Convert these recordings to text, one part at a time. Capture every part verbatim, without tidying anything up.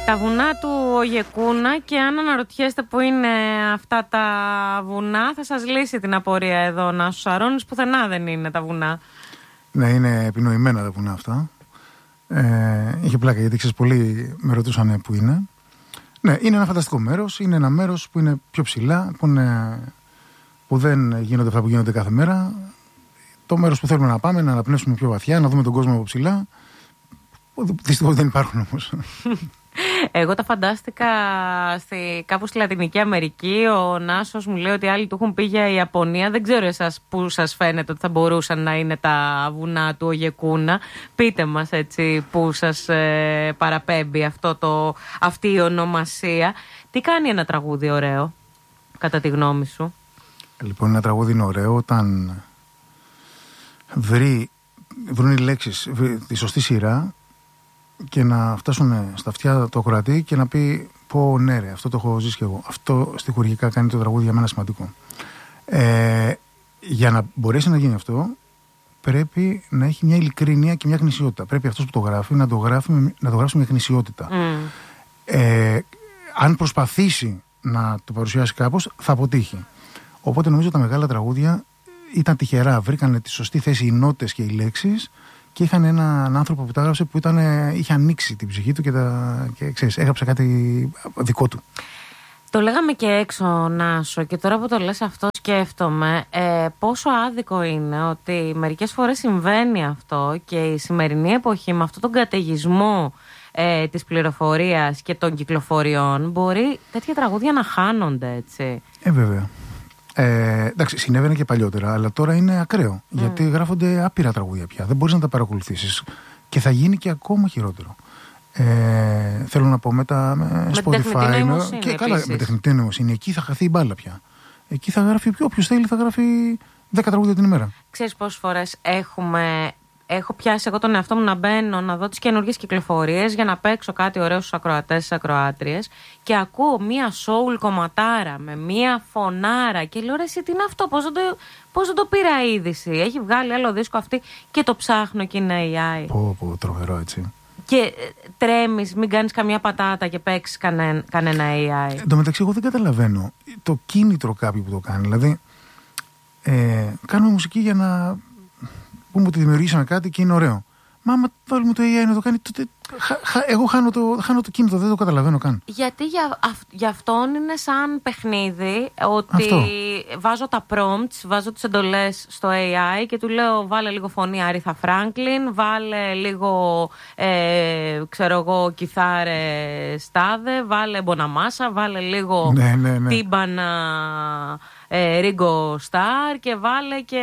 Τα βουνά του Ογεκούνα, και αν αναρωτιέστε που είναι αυτά τα βουνά, θα σας λύσει την απορία εδώ ο Νάσος Αρώνης. Πουθενά δεν είναι τα βουνά. Ναι, είναι επινοημένα τα βουνά αυτά. Ε, είχε πλάκα γιατί ξέρεις, πολλοί με ρωτούσαν που είναι. Ναι, είναι ένα φανταστικό μέρος. Είναι ένα μέρος που είναι πιο ψηλά, που, είναι, που δεν γίνονται αυτά που γίνονται κάθε μέρα. Το μέρος που θέλουμε να πάμε, να αναπνεύσουμε πιο βαθιά, να δούμε τον κόσμο από ψηλά. Δυστυχώς δεν υπάρχουν όμως. Εγώ τα φαντάστηκα στη, κάπου στη Λατινική Αμερική. Ο Νάσος μου λέει ότι άλλοι του έχουν πει για Ιαπωνία. Δεν ξέρω εσάς που σας φαίνεται ότι θα μπορούσαν να είναι τα βουνά του Ογεκούνα. Πείτε μας έτσι που σας ε, παραπέμπει αυτό το, αυτή η ονομασία. Τι κάνει ένα τραγούδι ωραίο, κατά τη γνώμη σου? Λοιπόν, ένα τραγούδι είναι ωραίο όταν βρει, βρουν οι λέξεις, βρει τη σωστή σειρά και να φτάσουν στα αυτιά το ακροατή και να πει πω ναι ρε, αυτό το έχω ζήσει και εγώ. Αυτό στιχουργικά κάνει το τραγούδι για μένα σημαντικό. Ε, για να μπορέσει να γίνει αυτό πρέπει να έχει μια ειλικρίνεια και μια γνησιότητα. Πρέπει αυτός που το γράφει να το γράφει, να το γράψει με γνησιότητα. Mm. Ε, αν προσπαθήσει να το παρουσιάσει κάπως θα αποτύχει. Οπότε νομίζω τα μεγάλα τραγούδια ήταν τυχερά. Βρήκανε τη σωστή θέση οι νότες και οι λέξεις και είχαν έναν άνθρωπο που τα έγραψε που ήταν, είχε ανοίξει την ψυχή του και, τα, και ξέρεις, έγραψε κάτι δικό του. Το λέγαμε και έξω, Νάσο, και τώρα που το λες αυτό σκέφτομαι ε, πόσο άδικο είναι ότι μερικές φορές συμβαίνει αυτό και η σημερινή εποχή με αυτόν τον καταιγισμό ε, της πληροφορίας και των κυκλοφοριών μπορεί τέτοια τραγούδια να χάνονται, έτσι. Ε, βέβαια. Ε, εντάξει, συνέβαινε και παλιότερα, αλλά τώρα είναι ακραίο. Mm. Γιατί γράφονται άπειρα τραγούδια πια. Δεν μπορείς να τα παρακολουθήσεις. Και θα γίνει και ακόμα χειρότερο. Ε, θέλω να πω με τα με με Spotify. Με, και καλά, με τεχνητή νοημοσύνη. Εκεί θα χαθεί η μπάλα πια. Εκεί θα γράφει, όποιος θέλει θα γράφει δέκα τραγούδια την ημέρα. Ξέρεις πόσες φορές έχουμε. Έχω πιάσει εγώ τον εαυτό μου να μπαίνω να δω τις καινούργιες κυκλοφορίες για να παίξω κάτι ωραίο στους ακροατές, στις ακροάτριες, και ακούω μία soul κομματάρα με μία φωνάρα και λέω ρε εσύ τι είναι αυτό, πώς δεν το, πώς δεν το πήρα είδηση, έχει βγάλει άλλο δίσκο αυτή και το ψάχνω και είναι έι άι. Πω πω, τρομερό έτσι. Και τρέμεις, μην κάνεις καμιά πατάτα και παίξεις κανένα, κανένα έι άι. Εν τω μεταξύ εγώ δεν καταλαβαίνω το κίνητρο κάποιου που το κάνει, δηλαδή ε, κάνουμε μουσική για να πούμε ότι δημιουργήσαμε κάτι και είναι ωραίο. Μα άμα βάλουμε το έι άι να το κάνει, τότε χα, χα, εγώ χάνω το, χάνω το κίνητο, δεν το καταλαβαίνω καν. Γιατί για, αυ, για αυτόν είναι σαν παιχνίδι, ότι αυτό. Βάζω τα prompts, βάζω τις εντολές στο έι άι και του λέω βάλε λίγο φωνή Άριθα Φράγκλιν, βάλε λίγο, ε, ξέρω εγώ, κιθάρες τάδε, βάλε Μποναμάσα, βάλε λίγο ναι, ναι, ναι. Τύμπανα ε, Ρίγκο Σταρ και βάλε και...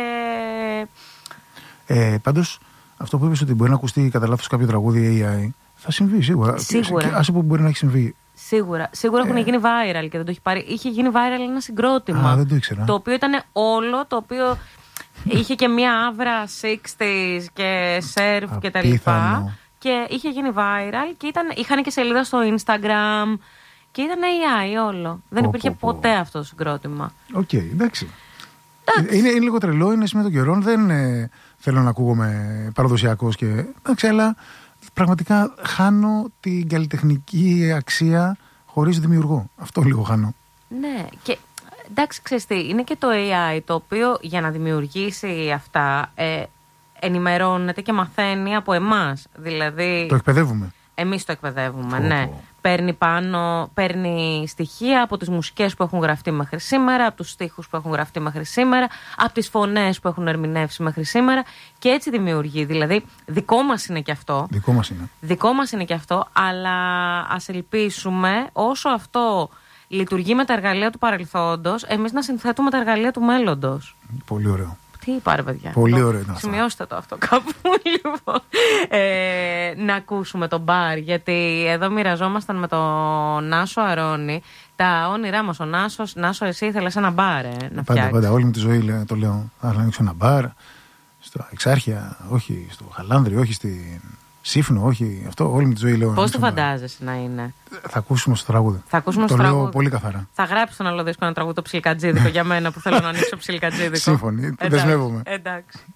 Ε, πάντως, αυτό που είπες ότι μπορεί να ακουστεί κατά λάθος κάποιο τραγούδι έι άι, θα συμβεί σίγουρα. Σίγουρα. Άσε που μπορεί να έχει συμβεί. Σίγουρα. Σίγουρα έχουν ε... γίνει viral και δεν το έχει πάρει. Είχε γίνει viral ένα συγκρότημα. Α, δεν το ήξερα. Το οποίο ήταν όλο, το οποίο είχε και μια άβρα εξήντα και surf και τα λοιπά. Και είχε γίνει viral και ήταν, είχαν και σελίδα στο Instagram και ήταν έι άι όλο. Δεν πω, υπήρχε πω, πω. ποτέ αυτό το συγκρότημα. Οκ, okay, εντάξει. Είναι, είναι λίγο τρελό, είναι σημείο των καιρών. Δεν ε, θέλω να ακούγομαι παραδοσιακός και. Εντάξει, αλλά πραγματικά χάνω την καλλιτεχνική αξία χωρίς δημιουργό. Αυτό λίγο χάνω. Ναι, και εντάξει, ξέρεις τι, είναι και το έι άι το οποίο για να δημιουργήσει αυτά ε, ενημερώνεται και μαθαίνει από εμάς. Δηλαδή. Το εκπαιδεύουμε. Εμείς το εκπαιδεύουμε, oh, ναι. Oh. Παίρνει πάνω, παίρνει στοιχεία από τις μουσικές που έχουν γραφτεί μέχρι σήμερα, από τους στίχους που έχουν γραφτεί μέχρι σήμερα, από τις φωνές που έχουν ερμηνεύσει μέχρι σήμερα και έτσι δημιουργεί. Δηλαδή, δικό μας είναι και αυτό. Δικό μας είναι. Δικό μας είναι και αυτό, αλλά ας ελπίσουμε όσο αυτό λειτουργεί με τα εργαλεία του παρελθόντος, εμείς να συνθέτουμε τα εργαλεία του μέλλοντος. Πολύ ωραίο. Τι είπα ρε παιδιά. Πολύ ωραίο ήταν. Σημειώστε το αυτό κάπου λοιπόν. Ε, να ακούσουμε τον Μπαρ, γιατί εδώ μοιραζόμασταν με τον Νάσο Αρώνη τα όνειρά μας. Ο Νάσος, Νάσο εσύ ήθελες ένα μπαρ, ε, να πάντα, φτιάξεις. Πάντα, όλη μου τη ζωή λέω, το λέω. Θα ανοίξω ένα μπαρ στο Εξάρχεια, όχι στο Χαλάνδρη, όχι στη Σύφνο, όχι αυτό. Όλη μου τη ζωή λέω. Πώς το φαντάζεσαι να είναι? Θα ακούσουμε στο τραγούδι. Θα ακούσουμε το στο λέω τραγούδι. Πολύ καθαρά. Θα γράψει τον άλλο δίσκο ένα τραγούδι το ψιλικατζίδικο για μένα που θέλω να ανοίξω ψιλικατζίδικο. Σύμφωνοι, δεσμεύομαι. Εντάξει.